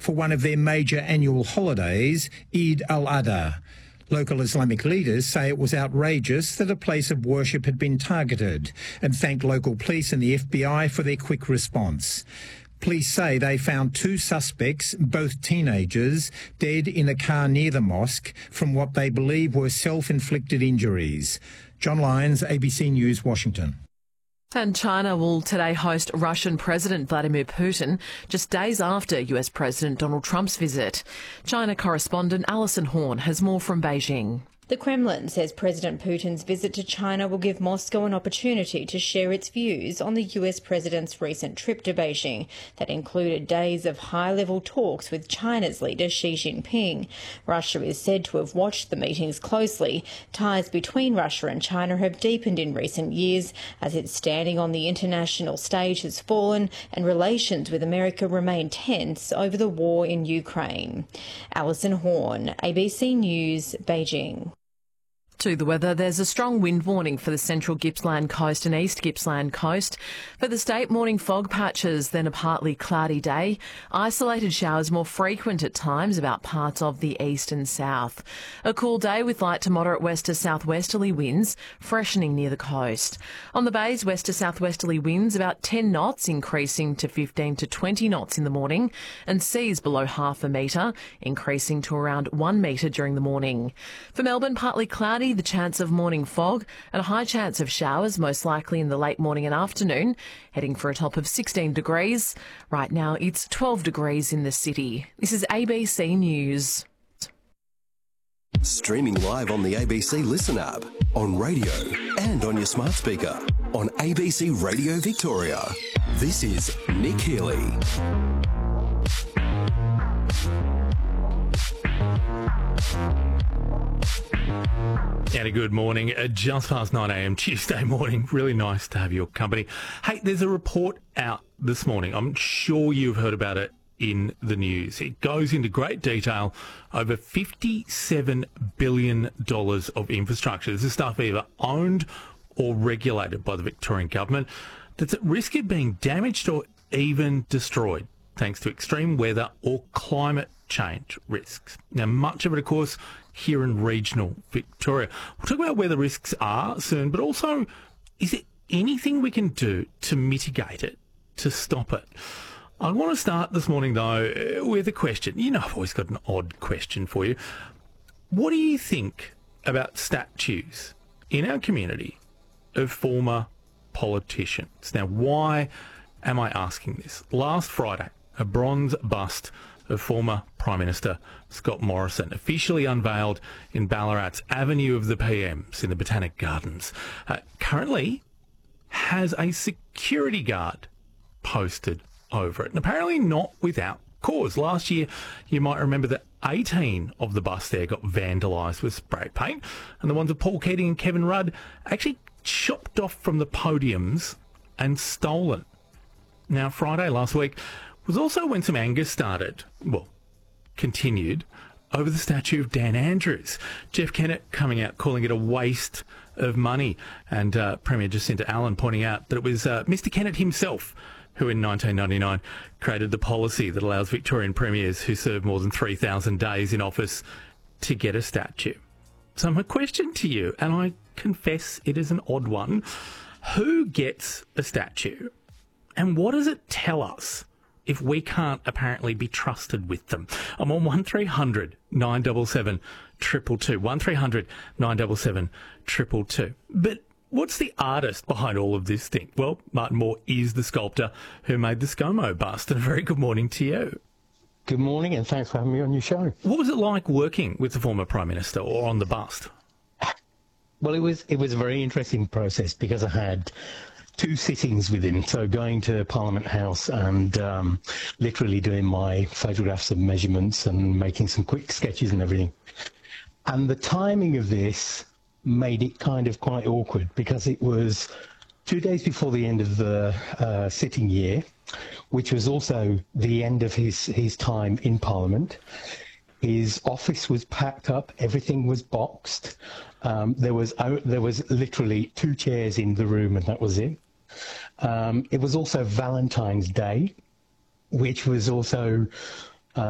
for one of their major annual holidays, Eid al-Adha. Local Islamic leaders say it was outrageous that a place of worship had been targeted and thank local police and the FBI for their quick response. Police say they found 2 suspects, both teenagers, dead in a car near the mosque from what they believe were self-inflicted injuries. John Lyons, ABC News, Washington. And China will today host Russian President Vladimir Putin just days after US President Donald Trump's visit. China correspondent Alison Horn has more from Beijing. The Kremlin says President Putin's visit to China will give Moscow an opportunity to share its views on the US president's recent trip to Beijing that included days of high-level talks with China's leader Xi Jinping. Russia is said to have watched the meetings closely. Ties between Russia and China have deepened in recent years as its standing on the international stage has fallen and relations with America remain tense over the war in Ukraine. Alison Horn, ABC News, Beijing. To the weather, there's a strong wind warning for the central Gippsland coast and east Gippsland coast. For the state, morning fog patches, then a partly cloudy day. Isolated showers more frequent at times about parts of the east and south. A cool day with light to moderate west to southwesterly winds, freshening near the coast. On the bays, west to southwesterly winds about 10 knots, increasing to 15 to 20 knots in the morning, and seas below half a metre, increasing to around 1 metre during the morning. For Melbourne, partly cloudy, the chance of morning fog and a high chance of showers, most likely in the late morning and afternoon, heading for a top of 16 degrees. Right now it's 12 degrees in the city. This is ABC News. Streaming live on the ABC Listen app, on radio and on your smart speaker, on ABC Radio Victoria. This is Nick Healy. And a good morning, just past 9 a.m. Tuesday morning. Really nice to have your company. Hey, there's a report out this morning. I'm sure you've heard about it in the news. It goes into great detail over $57 billion of infrastructure. This is stuff either owned or regulated by the Victorian government that's at risk of being damaged or even destroyed thanks to extreme weather or climate change risks. Now, much of it, of course, here in regional Victoria. We'll talk about where the risks are soon, but also, is there anything we can do to mitigate it, to stop it? I want to start this morning, though, with a question. You know, I've always got an odd question for you. What do you think about statues in our community of former politicians? Now, why am I asking this? Last Friday, a bronze bust of former Prime Minister Scott Morrison officially unveiled in Ballarat's Avenue of the PMs in the Botanic Gardens. Currently has a security guard posted over it, and apparently not without cause. Last year, you might remember that 18 of the bus there got vandalised with spray paint, and the ones of Paul Keating and Kevin Rudd actually chopped off from the podiums and stolen. Now, Friday last week was also when some anger continued over the statue of Dan Andrews. Jeff Kennett coming out calling it a waste of money, and Premier Jacinta Allen pointing out that it was Mr Kennett himself who in 1999 created the policy that allows Victorian premiers who serve more than 3,000 days in office to get a statue. So my question to you, and I confess it is an odd one, who gets a statue and what does it tell us if we can't apparently be trusted with them? I'm on 1300 977 222. 1300 977 222. But what's the artist behind all of this thing? Well, Martin Moore is the sculptor who made the ScoMo bust. And a very good morning to you. Good morning, and thanks for having me on your show. What was it like working with the former Prime Minister or on the bust? Well, it was a very interesting process because I had 2 sittings with him, so going to Parliament House and literally doing my photographs of measurements and making some quick sketches and everything. And the timing of this made it kind of quite awkward because it was 2 days before the end of the sitting year, which was also the end of his time in Parliament. His office was packed up, everything was boxed. There was literally 2 chairs in the room and that was it. It was also Valentine's Day, which was also